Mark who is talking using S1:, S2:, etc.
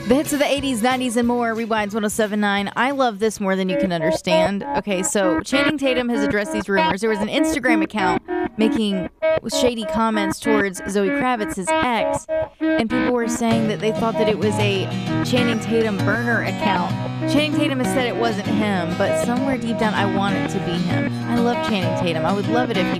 S1: The hits of the 80s, 90s, and more. Rewinds 1079. I love this more than you can understand. Okay, so Channing Tatum has addressed these rumors. There was an Instagram account making shady comments towards Zoe Kravitz's ex, and people were saying that they thought that it was a Channing Tatum burner account. Channing Tatum has said it wasn't him, but somewhere deep down I want it to be him. I love Channing Tatum. I would love it if he